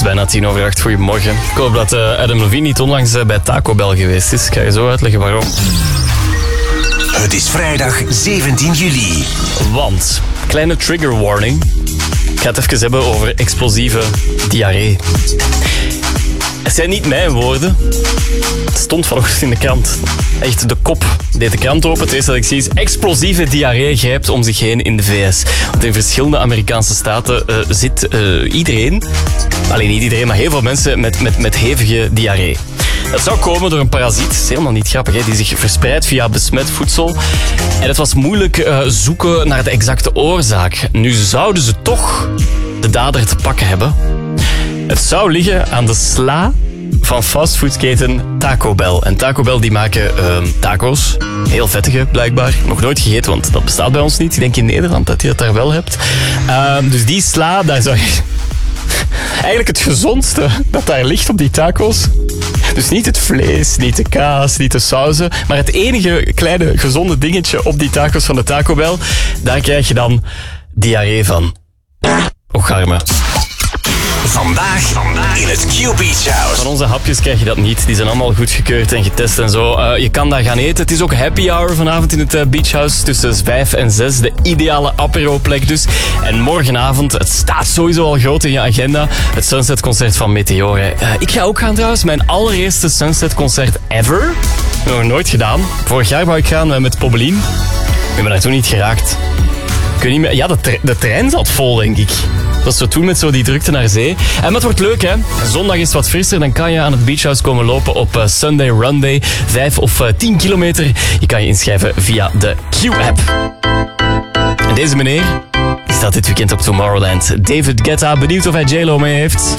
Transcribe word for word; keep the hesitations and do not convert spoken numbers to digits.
bijna tien over acht. Goedemorgen. Ik hoop dat uh, Adam Levine niet onlangs uh, bij Taco Bell geweest is. Ik ga je zo uitleggen waarom. Het is vrijdag zeventien juli. Want, kleine trigger warning. Ik ga het even hebben over explosieve diarree. Het zijn niet mijn woorden. Het stond vanochtend in de krant. Echt, de kop deed de krant open. Het eerste dat ik zie is: explosieve diarree grijpt om zich heen in de V S. Want in verschillende Amerikaanse staten uh, zit uh, iedereen, alleen niet iedereen, maar heel veel mensen met, met, met hevige diarree. Dat zou komen door een parasiet, dat is helemaal niet grappig, hè, die zich verspreidt via besmet voedsel. En het was moeilijk uh, zoeken naar de exacte oorzaak. Nu zouden ze toch de dader te pakken hebben. Het zou liggen aan de sla van fastfoodketen Taco Bell. En Taco Bell die maken uh, taco's. Heel vettige, blijkbaar. Nog nooit gegeten, want dat bestaat bij ons niet. Ik denk in Nederland dat je dat daar wel hebt. Uh, dus die sla, daar zou je... Eigenlijk het gezondste dat daar ligt op die taco's. Dus niet het vlees, niet de kaas, niet de sauzen. Maar het enige kleine gezonde dingetje op die taco's van de Taco Bell. Daar krijg je dan diarree van. Och, arme. Vandaag, vandaag in het Q Beach House. Van onze hapjes krijg je dat niet. Die zijn allemaal goedgekeurd en getest en zo. Uh, je kan daar gaan eten. Het is ook happy hour vanavond in het uh, Beach House. Tussen vijf en zes. De ideale apero-plek dus. En morgenavond, het staat sowieso al groot in je agenda. Het Sunset-concert van Meteor. Uh, ik ga ook gaan trouwens. Mijn allereerste Sunset-concert ever. Nog nooit gedaan. Vorig jaar wou ik gaan uh, met Pobbelien. Ik ben daar toen niet geraakt. Ik weet niet meer. Ja, de, tre- de trein zat vol, denk ik. Dat is zo toen met zo die drukte naar zee. En het wordt leuk, hè. Zondag is het wat frisser. Dan kan je aan het Beach House komen lopen op uh, Sunday Runday. Vijf of uh, tien kilometer. Je kan je inschrijven via de Q-app. En deze meneer die staat dit weekend op Tomorrowland. David Guetta, benieuwd of hij J-Lo mee heeft.